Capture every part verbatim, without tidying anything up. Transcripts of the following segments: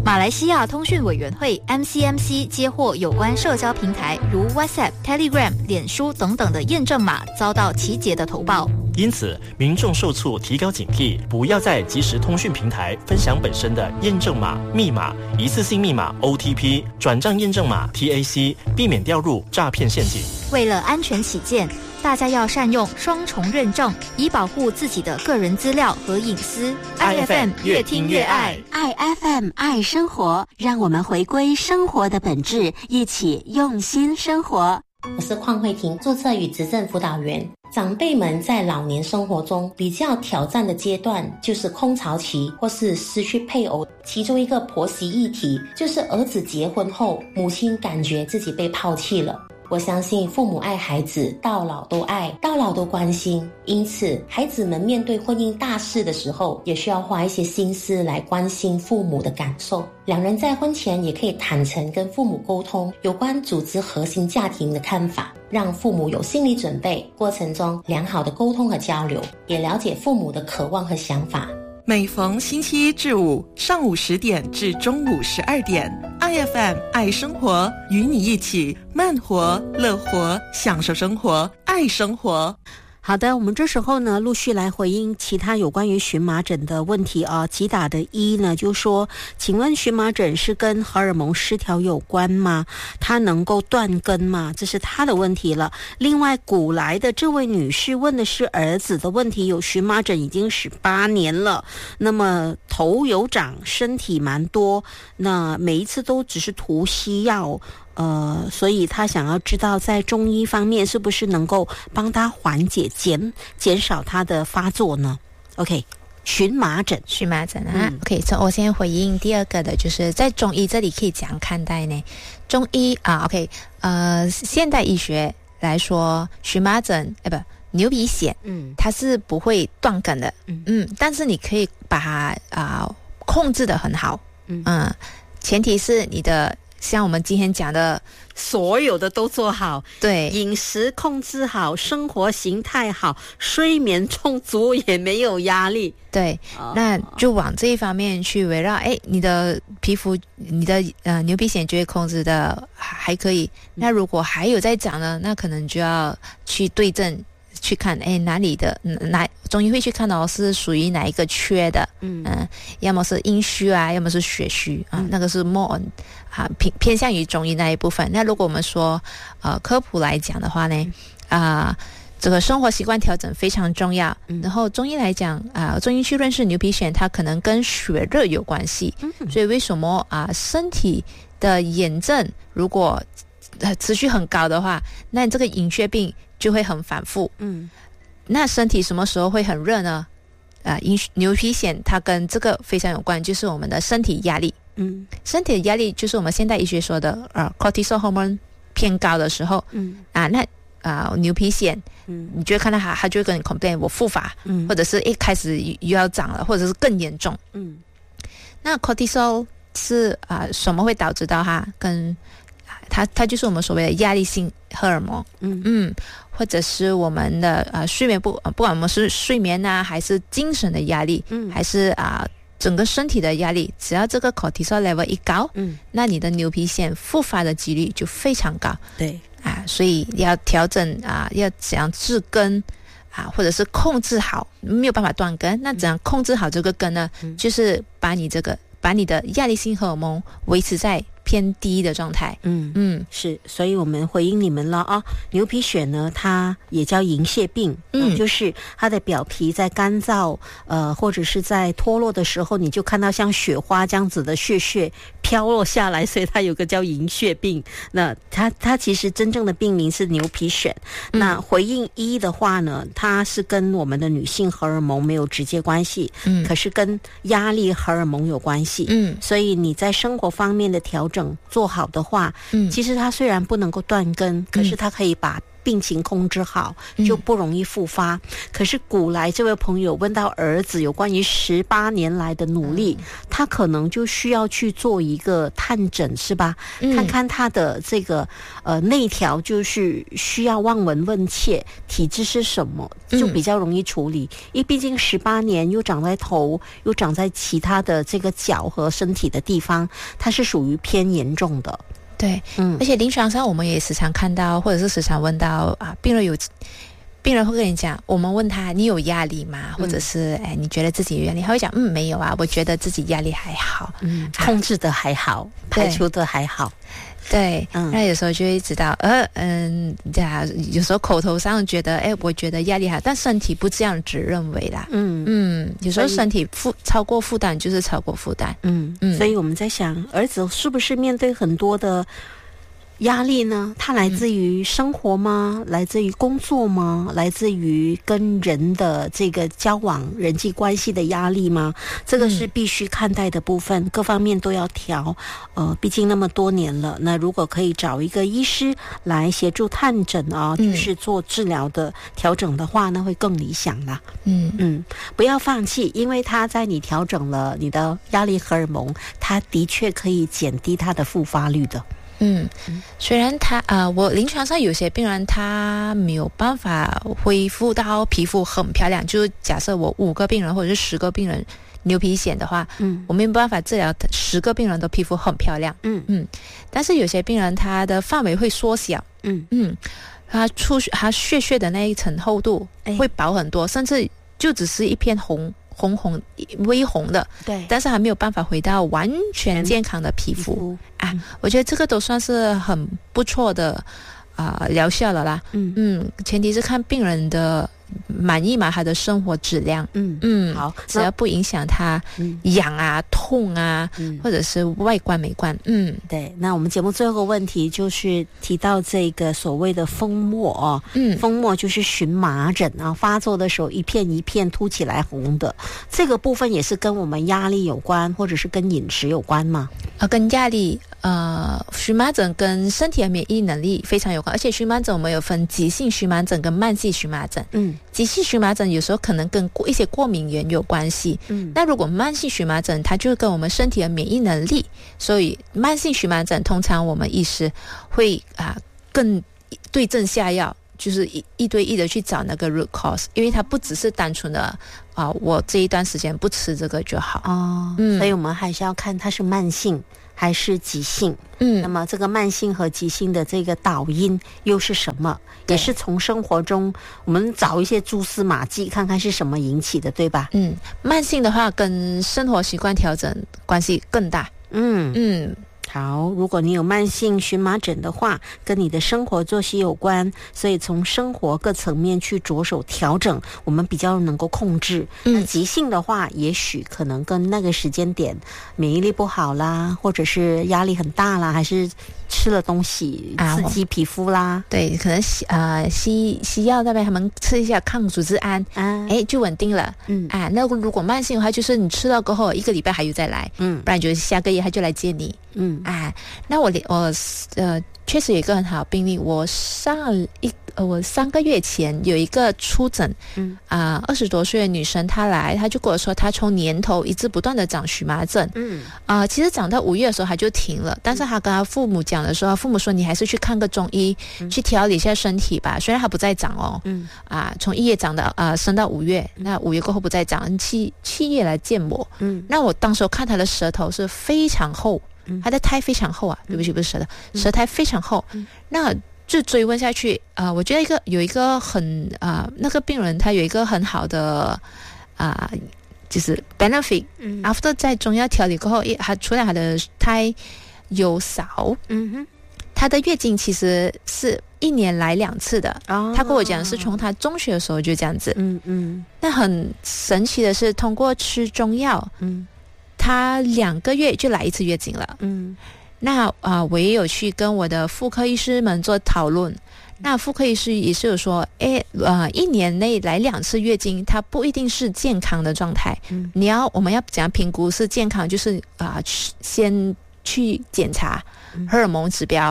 马来西亚通讯委员会 M C M C 接获有关社交平台如 WhatsApp、Telegram、脸书等等的验证码遭到集结的投报， 因此民众受促提高警惕，不要在即时通讯平台分享本身的验证码、密码、一次性密码 O T P、转账验证码 T A C， 避免掉入诈骗陷阱。 为了安全起见，大家要善用双重认证，以保护自己的个人资料和隐私。 I F M 越听越爱， 爱 F M 爱生活，让我们回归生活的本质，一起用心生活。 我是邝慧婷，注册与执政辅导员。长辈们在老年生活中比较挑战的阶段就是空巢期或是失去配偶，其中一个婆媳议题就是儿子结婚后，母亲感觉自己被抛弃了。我相信父母爱孩子，到老都爱，到老都关心，因此孩子们面对婚姻大事的时候，也需要花一些心思来关心父母的感受。两人在婚前也可以坦诚跟父母沟通有关组织核心家庭的看法，让父母有心理准备，过程中良好的沟通和交流，也了解父母的渴望和想法。 每逢星期一至五上午十点至中午十二点 ，I F M 爱生活，与你一起慢活、乐活，享受生活，爱生活。 好的，我们这时候呢陆续来回应其他有关于荨麻疹的问题啊。吉打的一呢就说，请问荨麻疹是跟荷尔蒙失调有关吗？它能够断根吗？这是他的问题了。另外古来的这位女士问的是儿子的问题，有荨麻疹已经十八年了，那么头有长，身体蛮多，那每一次都只是涂西药，呃，所以他想要知道在中医方面是不是能够帮他缓解减减少他的发作呢 ？OK， 荨麻疹， 荨麻疹啊、 嗯、 ，OK， 我先回应第二个的，就是在中医这里可以怎样看待呢？中医啊 ，OK， 呃，现代医学来说，荨麻疹，哎不，牛皮癣，嗯，它是不会断根的，嗯嗯，但是你可以把它啊、呃、控制得很好，嗯嗯，前提是你的。像我们今天讲的所有的都做好， 对， 饮食控制好，生活形态好，睡眠充足，也没有压力， 对、哦、那就往这一方面去围绕。哎，你的皮肤，你的呃牛皮癣就会控制的还可以、嗯、那如果还有在长呢，那可能就要去对症去看，哎，哪里的哪中医会去看到是属于哪一个缺的，嗯嗯，要么是阴虚啊，要么是血虚啊、嗯，那个是 more 啊偏偏向于中医那一部分。那如果我们说呃科普来讲的话呢，啊、呃，这个生活习惯调整非常重要。嗯、然后中医来讲啊、呃，中医去认识牛皮癣，它可能跟血热有关系，嗯、所以为什么啊、呃、身体的炎症如果持续很高的话，那这个隐血病就会很反复。嗯，那身体什么时候会很热呢？啊、呃，牛皮癣它跟这个非常有关，就是我们的身体压力。嗯，身体的压力就是我们现代医学说的呃 cortisol hormone 偏高的时候。嗯啊，那啊、呃、牛皮癣，嗯，你就会看到它，它就会跟你 complain 我复发，嗯，或者是一开始又要长了，或者是更严重。嗯，那 cortisol 是啊、呃、什么会导致到它跟它它就是我们所谓的压力性荷尔蒙，嗯嗯，或者是我们的呃睡眠不不管我们是睡眠啊，还是精神的压力，嗯，还是啊、呃、整个身体的压力，只要这个 cortisol level 一高，嗯，那你的牛皮癣复发的几率就非常高，对啊，所以要调整啊，要怎样治根啊，或者是控制好，没有办法断根，那怎样控制好这个根呢？嗯、就是把你这个把你的压力性荷尔蒙维持在偏低的状态。嗯嗯， 是，所以我们回应你们了啊。牛皮癣呢，它也叫银屑病，嗯、呃，就是它的表皮在干燥，呃，或者是在脱落的时候，你就看到像雪花这样子的屑屑飘落下来，所以它有个叫银屑病。那它它其实真正的病名是牛皮癣。嗯、那回应一的话呢，它是跟我们的女性荷尔蒙没有直接关系，嗯，可是跟压力荷尔蒙有关系，嗯，所以你在生活方面的调整做好的话，嗯，其实它虽然不能够断根，可是它可以把病情控制好，就不容易复发。嗯、可是古来这位朋友问到儿子有关于十八年来的努力，嗯、他可能就需要去做一个探诊，是吧？嗯、看看他的这个呃内调，就是需要望闻问切，体质是什么，就比较容易处理。嗯、因为毕竟十八年又长在头，又长在其他的这个脚和身体的地方，它是属于偏严重的。 对，嗯，而且临床上我们也时常看到，或者是时常问到啊，病人有，病人会跟你讲，我们问他你有压力吗？嗯、或者是哎，你觉得自己有压力？他会讲，嗯，没有啊，我觉得自己压力还好，嗯， 啊、控制的还好，排除的还好。 对，嗯，那有时候就会知道，呃，嗯，呀，有时候口头上觉得，哎，我觉得压力好，但身体不这样子认为啦，嗯嗯，有时候身体负超过负担就是超过负担， 嗯嗯，所以我们在想，儿子是不是面对很多的压力呢？它来自于生活吗？嗯、来自于工作吗？来自于跟人的这个交往、人际关系的压力吗？这个是必须看待的部分，嗯、各方面都要调。呃，毕竟那么多年了，那如果可以找一个医师来协助探诊啊，嗯、就是做治疗的调整的话，那会更理想啦。嗯嗯，不要放弃，因为他在你调整了你的压力荷尔蒙，它的确可以减低它的复发率的。 嗯，虽然他啊、呃，我临床上有些病人他没有办法恢复到皮肤很漂亮，就假设我五个病人或者是十个病人牛皮癣的话，嗯，我没有办法治疗十个病人的皮肤很漂亮，嗯嗯，但是有些病人他的范围会缩小，嗯嗯，他出他血血的那一层厚度会薄很多，甚至就只是一片红。红红微红的，对，但是还没有办法回到完全健康的皮肤，皮肤啊，嗯、我觉得这个都算是很不错的啊、呃、疗效了啦。嗯嗯，前提是看病人的满意嘛，他的生活质量。嗯嗯，好，只要不影响他痒啊、嗯、痛啊，嗯、或者是外观美观。嗯， 对。那我们节目最后一个问题就是提到这个所谓的风沫哦，嗯，风沫就是荨麻疹啊，发作的时候一片一片凸起来红的，这个部分也是跟我们压力有关，或者是跟饮食有关吗？ 啊，跟压力。呃，荨麻疹跟身体的免疫能力非常有关，而且荨麻疹我们有分急性荨麻疹跟慢性荨麻疹。嗯，急性荨麻疹有时候可能跟一些过敏源有关系。嗯，那如果慢性荨麻疹，它就跟我们身体的免疫能力，所以慢性荨麻疹通常我们医师会啊、呃、更对症下药，就是一一对一的去找那个 root cause， 因为它不只是单纯的啊、呃、我这一段时间不吃这个就好。 哦，嗯，所以我们还是要看它是慢性还是急性。嗯，那么这个慢性和急性的这个导因又是什么？也是从生活中我们找一些蛛丝马迹，看看是什么引起的，对吧？ 嗯，慢性的话跟生活习惯调整关系更大。嗯嗯。 好，如果你有慢性荨麻疹的话，跟你的生活作息有关，所以从生活各层面去着手调整，我们比较能够控制。嗯、那急性的话，也许可能跟那个时间点免疫力不好啦，或者是压力很大啦，还是吃了东西刺激皮肤啦。啊、 对，可能呃西西药那边他们吃一下抗组织胺，啊，哎就稳定了。嗯啊，那如果慢性的话，就是你吃了过后一个礼拜还有再来，嗯，不然就是下个月他就来接你。嗯啊，那我我呃确实有一个很好的病例，我上一呃我三个月前有一个出诊，嗯啊二十多岁的女生，她来，她就跟我说，她从年头一直不断的长荨麻疹，嗯啊、呃、其实长到五月的时候她就停了，但是她跟她父母讲的时候，父母说你还是去看个中医，嗯、去调理一下身体吧，虽然她不再长哦，嗯啊从一月长到啊、呃、升到五月，那五月过后不再长，七七月来见我，嗯，那我当时看她的舌头是非常厚。他的苔非常厚啊，对不起，不是舌头，舌苔非常厚。嗯、那就追问下去啊、呃，我觉得一个有一个很啊、呃，那个病人他有一个很好的啊、呃，就是 benefit、嗯。after 在中药调理过后，他除了他的苔有少，嗯哼，他的月经其实是一年来两次的。哦、他跟我讲是从他中学的时候就这样子。嗯嗯，那很神奇的是，通过吃中药，嗯。他两个月就来一次月经了，嗯，那啊、呃，我也有去跟我的妇科医师们做讨论。那妇科医师也是有说，哎，呃，一年内来两次月经，它不一定是健康的状态。嗯，你要我们要怎样评估是健康？就是啊、呃，先去检查荷尔蒙指标。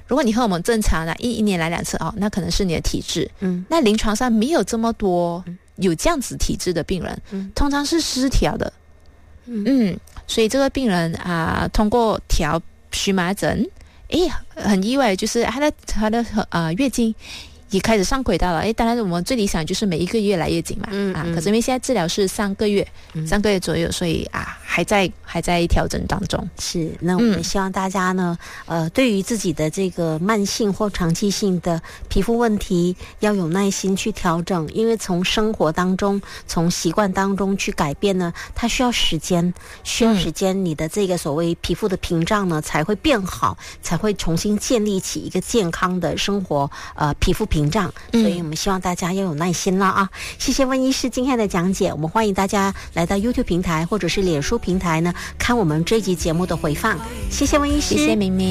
如果你荷尔蒙正常的，一一年来两次哦，那可能是你的体质。 嗯， 那临床上没有这么多有这样子体质的病人， 嗯， 通常是失调的。 嗯嗯，所以这个病人啊、呃，通过调荨麻疹，诶，很意外，就是他的他的呃月经也开始上轨道了。诶，当然我们最理想就是每一个月来月经嘛， 嗯嗯啊，可是因为现在治疗是三个月， 嗯、 三个月左右，所以啊还在还在调整当中。 是，那我们希望大家呢，嗯、呃，对于自己的这个慢性或长期性的皮肤问题，要有耐心去调整，因为从生活当中、从习惯当中去改变呢，它需要时间，需要时间，你的这个所谓皮肤的屏障呢才会变好，才会重新建立起一个健康的生活，呃，皮肤屏障。所以我们希望大家要有耐心啦啊！谢谢温医师今天的讲解，我们欢迎大家来到 YouTube 平台或者是脸书平台呢，看我们这一集节目的回放。谢谢温医师， 谢谢明明。